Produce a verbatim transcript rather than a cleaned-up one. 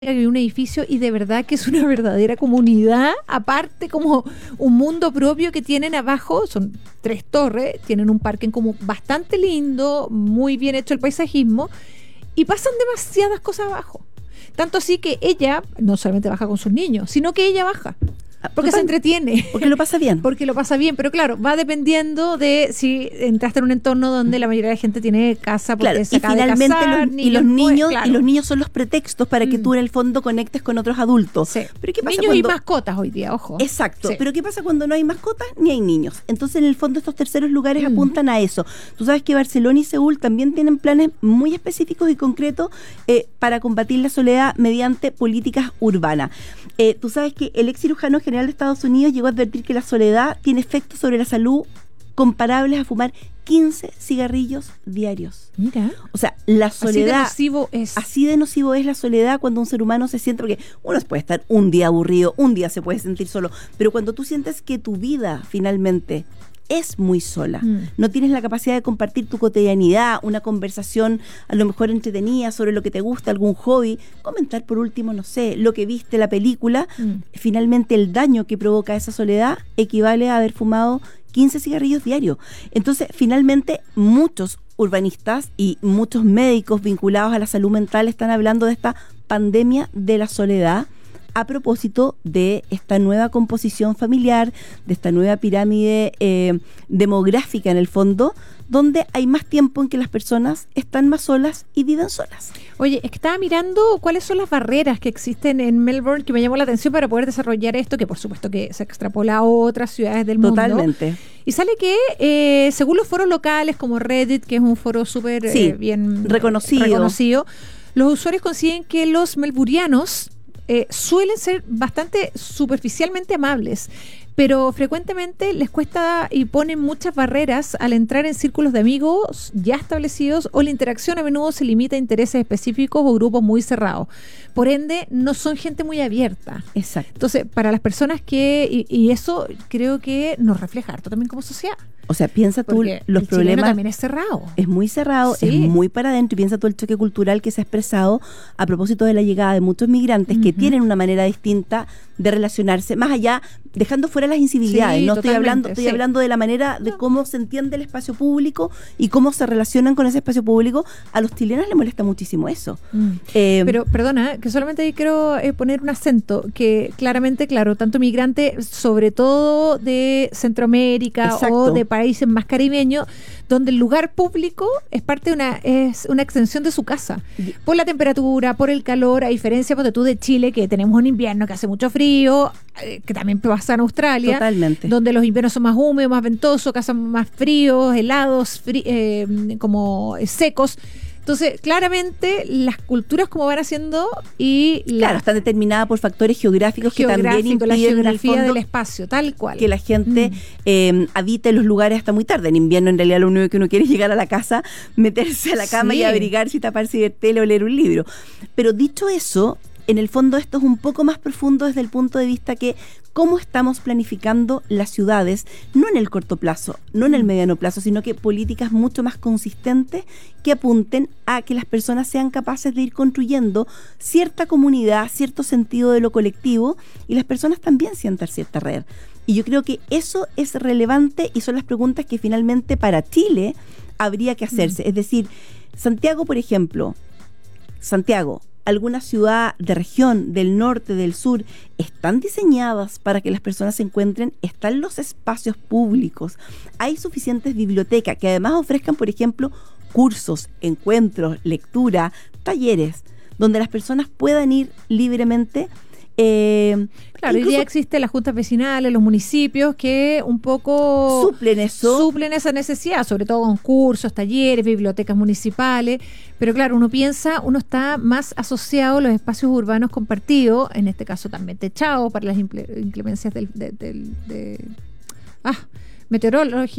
hay un edificio y de verdad que es una verdadera comunidad, aparte como un mundo propio que tienen abajo, son tres torres, tienen un parque como bastante lindo, muy bien hecho el paisajismo y pasan demasiadas cosas abajo, tanto así que ella no solamente baja con sus niños, sino que ella baja. Porque Total, se entretiene. Porque lo pasa bien. Porque lo pasa bien, pero claro, va dependiendo de si entraste en un entorno donde la mayoría de la gente tiene casa porque claro, se y acaba finalmente de casar, los, y los niños claro. y los niños son los pretextos para que mm. tú en el fondo conectes con otros adultos. Sí. Pero ¿qué pasa niños cuando... y mascotas hoy día, ojo. Exacto, sí. Pero ¿qué pasa cuando no hay mascotas ni hay niños? Entonces en el fondo estos terceros lugares mm. apuntan a eso. Tú sabes que Barcelona y Seúl también tienen planes muy específicos y concretos eh, para combatir la soledad mediante políticas urbanas. Eh, tú sabes que el ex cirujano general de Estados Unidos llegó a advertir que la soledad tiene efectos sobre la salud comparables a fumar quince cigarrillos diarios. Mira. O sea, la soledad... Así de nocivo es. Así de nocivo es la soledad cuando un ser humano se siente... Porque uno puede estar un día aburrido, un día se puede sentir solo, pero cuando tú sientes que tu vida finalmente es muy sola, mm. no tienes la capacidad de compartir tu cotidianidad, una conversación a lo mejor entretenida sobre lo que te gusta, algún hobby, comentar por último, no sé, lo que viste, la película, mm. finalmente el daño que provoca esa soledad equivale a haber fumado quince cigarrillos diarios. Entonces, finalmente, muchos urbanistas y muchos médicos vinculados a la salud mental están hablando de esta pandemia de la soledad, a propósito de esta nueva composición familiar, de esta nueva pirámide eh, demográfica en el fondo, donde hay más tiempo en que las personas están más solas y viven solas. Oye, es que estaba mirando cuáles son las barreras que existen en Melbourne, que me llamó la atención para poder desarrollar esto, que por supuesto que se extrapola a otras ciudades del mundo. Totalmente. Y sale que, eh, según los foros locales como Reddit, que es un foro súper sí, eh, bien reconocido. reconocido, los usuarios consiguen que los melburianos Eh, suelen ser bastante superficialmente amables, pero frecuentemente les cuesta y ponen muchas barreras al entrar en círculos de amigos ya establecidos, o la interacción a menudo se limita a intereses específicos o grupos muy cerrados. Por ende, no son gente muy abierta. Exacto. Entonces, para las personas que... Y, y eso creo que nos refleja harto también como sociedad. O sea, piensa tú Porque los el problemas... también es cerrado. Es muy cerrado, sí. Es muy para adentro. Y piensa tú el choque cultural que se ha expresado a propósito de la llegada de muchos migrantes uh-huh. que tienen una manera distinta de relacionarse, más allá, dejando fuera las incivilidades. Sí, no estoy hablando estoy sí. hablando de la manera de cómo se entiende el espacio público y cómo se relacionan con ese espacio público. A los chilenos les molesta muchísimo eso. Mm. Eh, Pero, perdona, que solamente ahí quiero eh, poner un acento, que claramente, claro, tanto migrantes, sobre todo de Centroamérica Exacto. o de países más caribeños, donde el lugar público es parte de una, es una extensión de su casa. Por la temperatura, por el calor, a diferencia pues, de tú de Chile, que tenemos un invierno que hace mucho frío, eh, que también pasa en Australia, Totalmente. donde los inviernos son más húmedos, más ventosos, que hacen más fríos, helados, frí- eh, como eh, secos. Entonces, claramente, las culturas como van haciendo y... La, claro, están determinadas por factores geográficos que también impiden la geografía en el fondo del espacio, tal cual. Que la gente mm. eh, habite en los lugares hasta muy tarde. En invierno, en realidad, lo único que uno quiere es llegar a la casa, meterse a la cama sí. y abrigarse y taparse y ver tele o leer un libro. Pero dicho eso, en el fondo esto es un poco más profundo desde el punto de vista que cómo estamos planificando las ciudades, no en el corto plazo, no en el mediano plazo, sino que políticas mucho más consistentes que apunten a que las personas sean capaces de ir construyendo cierta comunidad, cierto sentido de lo colectivo, y las personas también sientan cierta red. Y yo creo que eso es relevante y son las preguntas que finalmente para Chile habría que hacerse. Mm. Es decir, Santiago, por ejemplo, Santiago, alguna ciudad de región, del norte, del sur, están diseñadas para que las personas se encuentren, están los espacios públicos, hay suficientes bibliotecas que además ofrezcan, por ejemplo, cursos, encuentros, lectura, talleres, donde las personas puedan ir libremente. Eh, claro, hoy día existe las juntas vecinales, los municipios que un poco suplen eso, suplen esa necesidad, sobre todo con cursos, talleres, bibliotecas municipales, pero claro, uno piensa, uno está más asociado a los espacios urbanos compartidos, en este caso también techados para las inclemencias del, del, del, de, ah, meteorológicas,